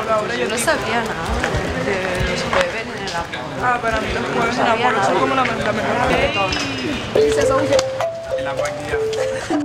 Laura, Yo no sabía nada de los jueves en el amor. Ah, para mí los jueves en amor son como la mejor. Sí, se son. En la guardia.